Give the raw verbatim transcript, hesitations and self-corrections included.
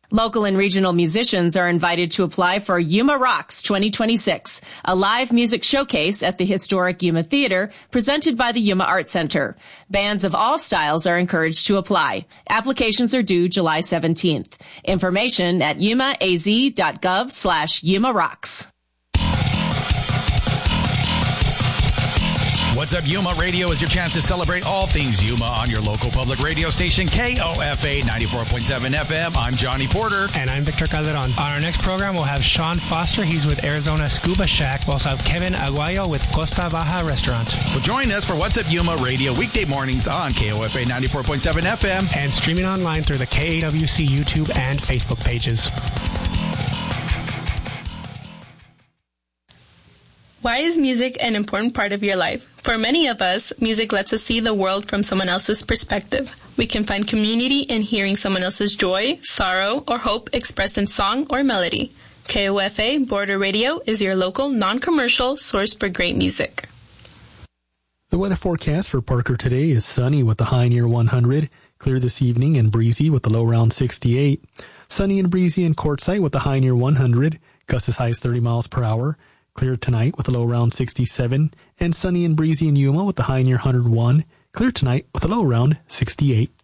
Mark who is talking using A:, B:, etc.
A: Local and regional musicians are invited to apply for Yuma Rocks twenty twenty-six, a live music showcase at the historic Yuma Theater presented by the Yuma Art Center. Bands of all styles are encouraged to apply. Applications are due July seventeenth. Information at yumaaz.gov slash Yuma Rocks.
B: What's Up Yuma Radio is your chance to celebrate all things Yuma on your local public radio station, K O F A ninety-four point seven F M. I'm Johnny Porter.
C: And I'm Victor Calderon. On our next program, we'll have Sean Foster. He's with Arizona Scuba Shack. We'll also have Kevin Aguayo with Costa Baja Restaurant.
B: So join us for What's Up Yuma Radio weekday mornings on K O F A ninety-four point seven F M.
C: And streaming online through the K A W C YouTube and Facebook pages.
D: Why is music an important part of your life? For many of us, music lets us see the world from someone else's perspective. We can find community in hearing someone else's joy, sorrow, or hope expressed in song or melody. K O F A Border Radio is your local, non-commercial source for great music.
E: The weather forecast for Parker today is sunny with the high near one hundred, clear this evening and breezy with the low around sixty-eight, sunny and breezy in Quartzsite with the high near one hundred, gusts as high as thirty miles per hour, clear tonight with a low around sixty-seven, and sunny and breezy in Yuma with the high near one hundred one. Clear tonight with a low around sixty-eight.